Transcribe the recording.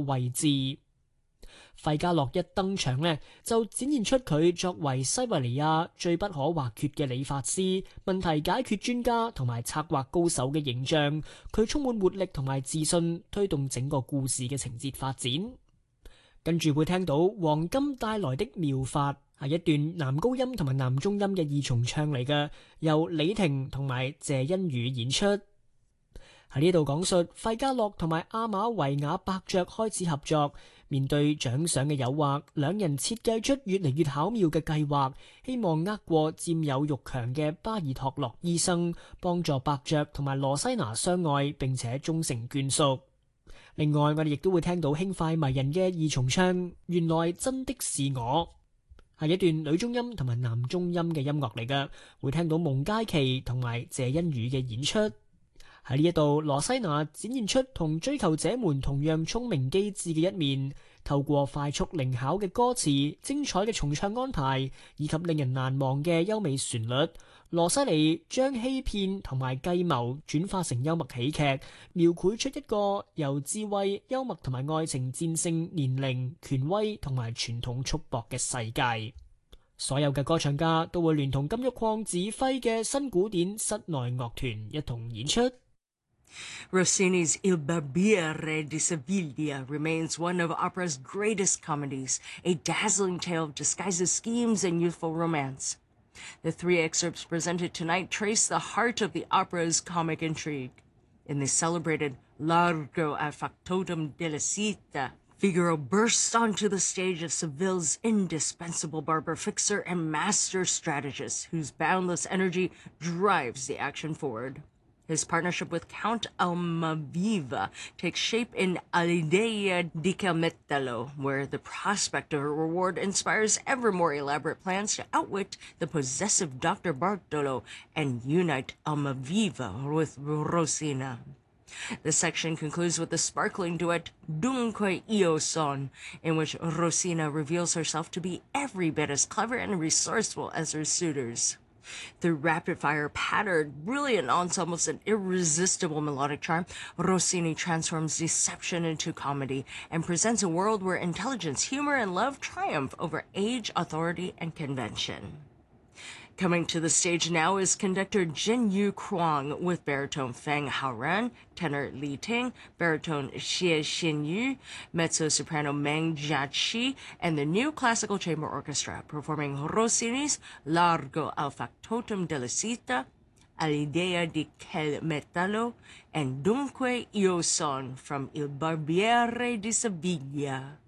位置。費加洛一登場呢，就展現出佢作為西維尼亞最不可或缺嘅理髮師、問題解決專家同埋策劃高手嘅形象。佢充滿活力同埋自信，推動整個故事嘅情節發展。跟住會聽到黃金帶來的妙法，係一段男高音同埋男中音嘅二重唱嚟嘅，由李婷同埋謝欣宇演出。喺呢度講述費加洛同埋阿瑪維亞伯爵開始合作，面對獎賞嘅誘惑，兩人設計出越嚟越巧妙嘅計劃，希望呃過佔有欲強嘅巴爾托洛醫生，幫助伯爵同埋羅西娜相愛並且終成眷屬。另外，我哋亦都會聽到輕快迷人嘅二重唱，原來真的是我，係一段女中音同埋男中音嘅音樂嚟嘅，會聽到蒙佳琪同埋謝欣宇嘅演出。喺呢一度，羅西娜展現出同追求者們同樣聰明機智嘅一面，透過快速靈巧嘅歌詞、精彩嘅重唱安排以及令人難忘嘅優美旋律，羅西尼將欺騙同埋計謀轉化成幽默喜劇，描繪出一個由智慧、幽默同埋愛情戰勝年齡、權威同埋傳統束縛嘅世界。所有嘅歌唱家都會聯同金玉礦指揮嘅新古典室內樂團一同演出。 Rossini's Il Barbiere di Seviglia remains one of opera's greatest comedies, a dazzling tale of disguises, schemes, and youthful romance. The three excerpts presented tonight trace the heart of the opera's comic intrigue. In the celebrated Largo a Factotum della Sita, Figaro bursts onto the stage as Seville's indispensable barber fixer and master strategist, whose boundless energy drives the action forward. His partnership with Count Almaviva takes shape in Alidea di Calmetallo, where the prospect of a reward inspires ever more elaborate plans to outwit the possessive Dr. Bartolo and unite Almaviva with Rosina. The section concludes with the sparkling duet Dunque Io Son, in which Rosina reveals herself to be every bit as clever and resourceful as her suitors. Through rapid-fire, patterned, brilliant ensembles and irresistible melodic charm, Rossini transforms deception into comedy and presents a world where intelligence, humor, and love triumph over age, authority, and convention. Coming to the stage now is conductor Jin Yu Kwang with baritone Feng Haoran, tenor Li Ting, baritone Xie Xinyu, mezzo-soprano Meng Jiaqi, and the new classical chamber orchestra performing Rossini's Largo al Factotum della Sita, All'idea di quel metallo, and Dunque Io Son from Il Barbiere di Seviglia.